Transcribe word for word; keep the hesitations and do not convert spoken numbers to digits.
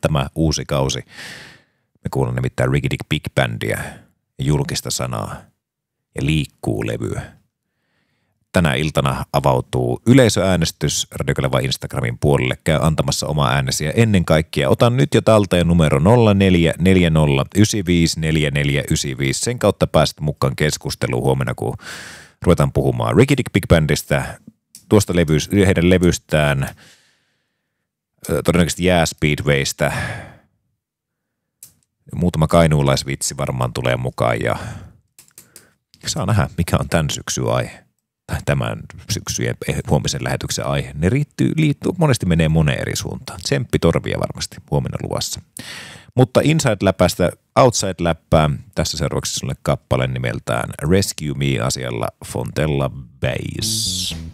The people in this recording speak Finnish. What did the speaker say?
tämä uusi kausi. Me kuullaan nimittäin Ricky Dick Big Bandia, julkista sanaa ja liikkuu levyä. Tänä iltana avautuu yleisöäänestys Radio Kaleva Instagramin puolelle. Käy antamassa oma äänesi ja ennen kaikkea otan nyt jo talteen numero nolla neljä neljä nolla yhdeksän viisi neljä neljä yhdeksän viisi. Sen kautta pääset mukaan keskusteluun huomenna, kun ruvetaan puhumaan Ricky Dick Big Bandista, tuosta levyys, heidän levystään, todennäköisesti Jää Speedwaystä. Muutama kainuulaisvitsi varmaan tulee mukaan ja saa nähdä, mikä on tämän syksyn aihe. Tämän syksyjen huomisen lähetyksen aihe. Ne riittyy, liittyy, monesti menee moneen eri suuntaan. Tsemppi torvia varmasti huomenna luvassa. Mutta Inside-läpästä Outside-läppää. Tässä seuraavaksi sulle kappale nimeltään Rescue Me asialla Fontella Bass.